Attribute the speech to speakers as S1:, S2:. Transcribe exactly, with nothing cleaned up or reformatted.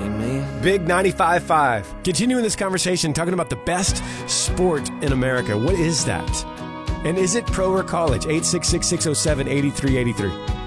S1: Amen.
S2: Big ninety-five point five. Continuing this conversation, talking about the best sport in America. What is that? And is it pro or college? eight six six, six oh seven, eight three eight three.